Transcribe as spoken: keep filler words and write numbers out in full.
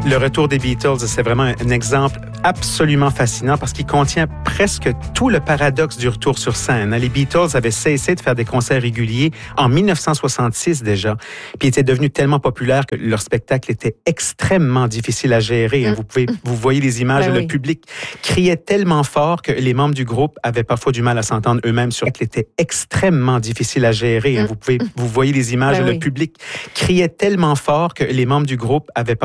Le retour des Beatles, c'est vraiment un exemple absolument fascinant parce qu'il contient presque tout le paradoxe du retour sur scène. Les Beatles avaient cessé de faire des concerts réguliers en dix-neuf cent soixante-six déjà, puis étaient devenus tellement populaires que leur spectacle était extrêmement difficile à gérer. Vous pouvez, vous voyez les images, ben le oui. public criait tellement fort que les membres du groupe avaient parfois du mal à s'entendre eux-mêmes sur. Il était extrêmement difficile à gérer. Vous pouvez, vous voyez les images, ben le oui. public criait tellement fort que les membres du groupe avaient